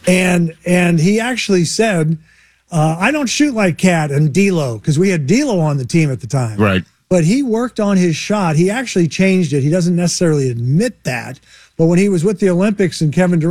And he actually said, I don't shoot like Cat and D'Lo, because we had D'Lo on the team at the time. Right. But he worked on his shot. He actually changed it. He doesn't necessarily admit that. But when he was with the Olympics and Kevin Durant